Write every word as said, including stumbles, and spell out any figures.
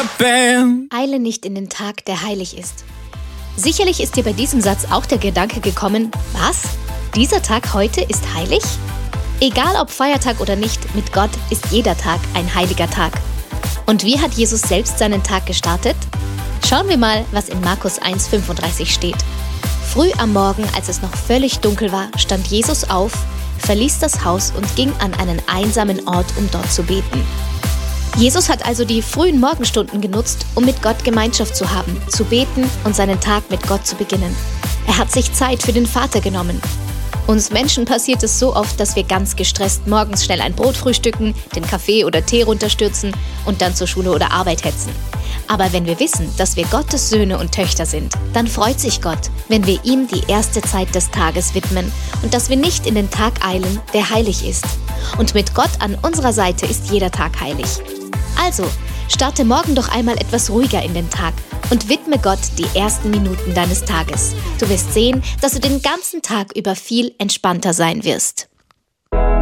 bam. Eile nicht in den Tag, der heilig ist. Sicherlich ist dir bei diesem Satz auch der Gedanke gekommen, was? Dieser Tag heute ist heilig? Egal ob Feiertag oder nicht, mit Gott ist jeder Tag ein heiliger Tag. Und wie hat Jesus selbst seinen Tag gestartet? Schauen wir mal, was in Markus eins fünfunddreißig steht. Früh am Morgen, als es noch völlig dunkel war, stand Jesus auf, verließ das Haus und ging an einen einsamen Ort, um dort zu beten. Jesus hat also die frühen Morgenstunden genutzt, um mit Gott Gemeinschaft zu haben, zu beten und seinen Tag mit Gott zu beginnen. Er hat sich Zeit für den Vater genommen. Uns Menschen passiert es so oft, dass wir ganz gestresst morgens schnell ein Brot frühstücken, den Kaffee oder Tee runterstürzen und dann zur Schule oder Arbeit hetzen. Aber wenn wir wissen, dass wir Gottes Söhne und Töchter sind, dann freut sich Gott, wenn wir ihm die erste Zeit des Tages widmen und dass wir nicht in den Tag eilen, der heilig ist. Und mit Gott an unserer Seite ist jeder Tag heilig. Also, starte morgen doch einmal etwas ruhiger in den Tag und widme Gott die ersten Minuten deines Tages. Du wirst sehen, dass du den ganzen Tag über viel entspannter sein wirst.